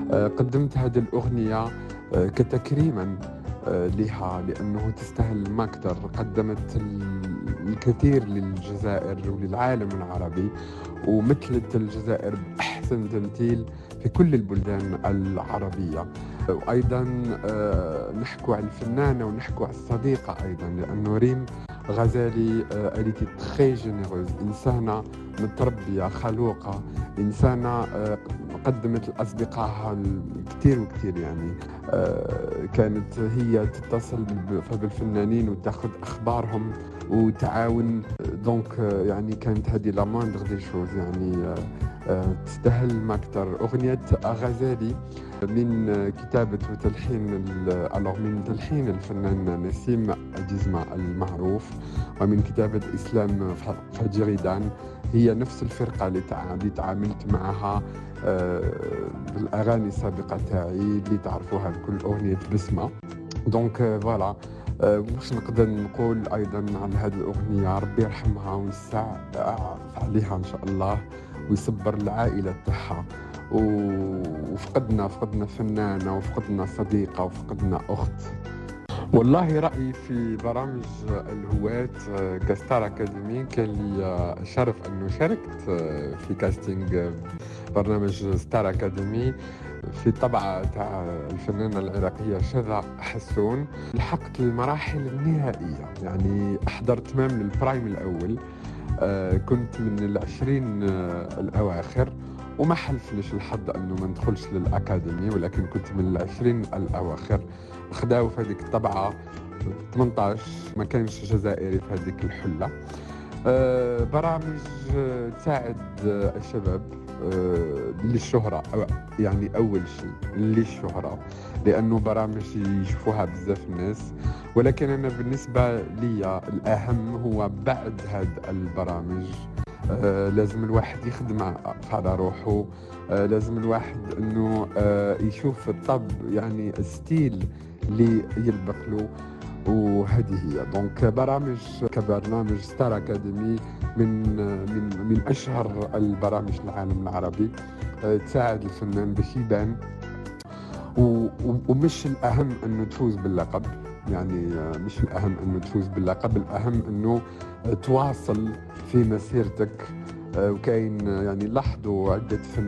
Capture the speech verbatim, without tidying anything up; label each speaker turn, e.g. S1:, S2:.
S1: آه، قدمت هذه الأغنية آه، كتكريما آه، لها، لأنه تستاهل ما أكثر. قدمت ال- الكثير للجزائر وللعالم العربي، ومثلت الجزائر بأحسن تمثيل في كل البلدان العربية. وأيضا آه، نحكو على الفنانة ونحكو على الصديقة أيضا، لأنه ريم غزالي آه، elle était très généreuse، إنسانة متربية خلوقة، إنسانة آه، قدمت لأصدقائها الكثير وكثير. يعني آه، كانت هي تتصل ب- بالفنانين وتاخذ أخبارهم وتعاون. دونك آه، يعني كانت هذه لا موندغ دي شوز، يعني آه، آه، تستاهل ما أكثر. أغنية غزالي من آه، كتابة وتلحين ال- ألوغ من تلحين الفنان نسيم جزمة المعروف، ومن كتابة إسلام ف- فجيريدان. هي نفس الفرقة اللي تع- اللي تعاملت معها آه، بالأغاني السابقة تاعي اللي تعرفوها بكل أغنية بسمة. دونك آه، فوالا. آه، واش نقدر نقول ايضا على هذه الاغنيه؟ ربي يرحمها ويسع عليها ان شاء الله، ويصبر العائله تاعها. و- وفقدنا فقدنا فنانه، وفقدنا صديقه، وفقدنا اخت. والله رأيي في برامج الهواة آه، كستار أكاديمي، كان لي آه، شرف أنه شاركت آه، في كاستينج آه، برنامج ستار أكاديمي في طبعة تاع الفنانة العراقية شذى حسون. لحقت المراحل النهائية، يعني أحضرت مام للبرايم الأول. آه، كنت من العشرين آه، الأواخر، وما حلفليش الحظ أنه ما ندخلش للأكاديمي، ولكن كنت من العشرين الأواخر. خداو في هذيك الطبعة ثمانية عشر، ما كانش جزائري في هذيك الحلة. آه، برامج آه، تساعد آه، الشباب آه، للشهرة، أو- يعني أول شيء للشهرة، لأنه برامج يشوفوها بزاف الناس. ولكن أنا بالنسبة لي الأهم هو بعد هاد البرامج آه، لازم الواحد يخدم على روحه. آه، لازم الواحد انه آه، يشوف الطب، يعني الستيل اللي يلبق له. وهذه هي دونك برامج كبرنامج ستار اكاديمي من آه، من من اشهر البرامج العالم العربي. آه، تساعد الفنان باش يبان. و- و- ومش الأهم أنه تفوز باللقب، يعني آه، مش الأهم أنه تفوز باللقب، الأهم أنه آه، تواصل في مسيرتك. آه، وكاين آه، يعني لاحظوا عدة فنانين